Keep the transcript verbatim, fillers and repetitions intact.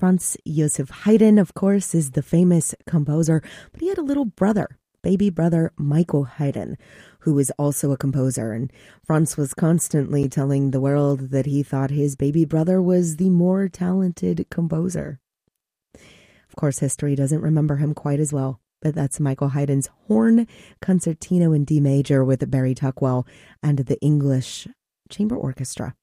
Franz Joseph Haydn, of course, is the famous composer, but he had a little brother, baby brother Michael Haydn, who was also a composer. And Franz was constantly telling the world that he thought his baby brother was the more talented composer. Of course, history doesn't remember him quite as well, but that's Michael Haydn's Horn Concertino in D major with Barry Tuckwell and the English Chamber Orchestra.